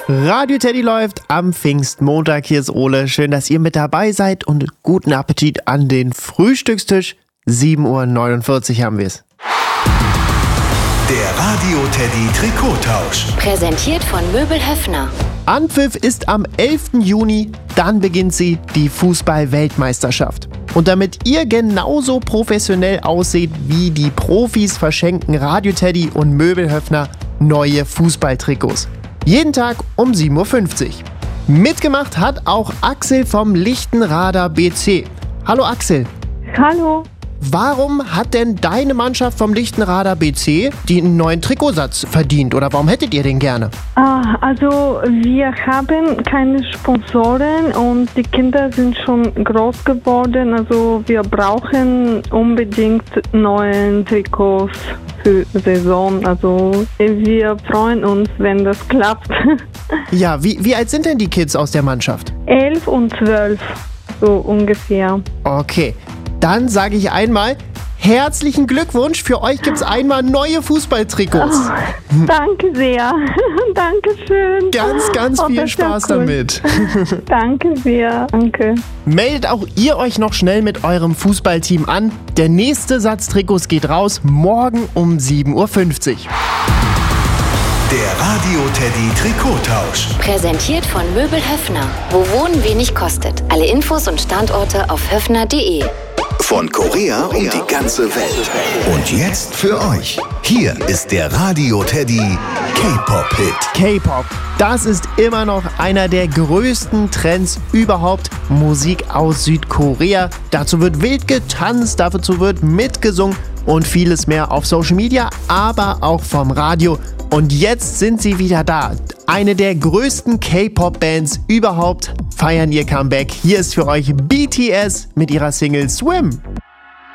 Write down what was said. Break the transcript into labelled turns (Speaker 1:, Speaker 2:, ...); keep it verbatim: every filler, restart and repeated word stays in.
Speaker 1: Radio Teddy läuft am Pfingstmontag. Hier ist Ole. Schön, dass ihr mit dabei seid und guten Appetit an den Frühstückstisch. sieben Uhr neunundvierzig haben wir es.
Speaker 2: Der Radio Teddy Trikottausch.
Speaker 3: Präsentiert von Möbel Höffner.
Speaker 1: Anpfiff ist am elften Juni, dann beginnt sie, die Fußball-Weltmeisterschaft. Und damit ihr genauso professionell ausseht wie die Profis, verschenken Radio Teddy und Möbel Höffner neue Fußballtrikots. Jeden Tag um sieben Uhr fünfzig. Mitgemacht hat auch Axel vom Lichtenrader B C. Hallo Axel.
Speaker 4: Hallo.
Speaker 1: Warum hat denn deine Mannschaft vom Lichtenrader B C den neuen Trikotsatz verdient oder warum hättet ihr den gerne?
Speaker 4: Ah, also wir haben keine Sponsoren und die Kinder sind schon groß geworden. Also wir brauchen unbedingt neue Trikots für die Saison. Also wir freuen uns, wenn das klappt.
Speaker 1: Ja, wie, wie alt sind denn die Kids aus der Mannschaft?
Speaker 4: Elf und zwölf, so ungefähr.
Speaker 1: Okay. Dann sage ich einmal, herzlichen Glückwunsch. Für euch gibt es einmal neue Fußballtrikots.
Speaker 4: Oh, danke sehr. Dankeschön.
Speaker 1: Ganz, ganz
Speaker 4: Oh,
Speaker 1: viel
Speaker 4: das ist ja
Speaker 1: Spaß
Speaker 4: cool.
Speaker 1: damit.
Speaker 4: Danke sehr. Danke.
Speaker 1: Meldet auch ihr euch noch schnell mit eurem Fußballteam an. Der nächste Satz Trikots geht raus morgen um sieben Uhr fünfzig.
Speaker 2: Der Radio Teddy Trikottausch.
Speaker 3: Präsentiert von Möbel Höffner. Wo Wohnen wenig kostet. Alle Infos und Standorte auf höffner punkt de.
Speaker 2: Von Korea um die ganze Welt. Und jetzt für euch. Hier ist der Radio Teddy K-Pop-Hit.
Speaker 1: K-Pop, das ist immer noch einer der größten Trends überhaupt. Musik aus Südkorea. Dazu wird wild getanzt, dazu wird mitgesungen und vieles mehr auf Social Media, aber auch vom Radio. Und jetzt sind sie wieder da. Eine der größten K-Pop-Bands überhaupt feiern ihr Comeback. Hier ist für euch B T S mit ihrer Single Swim.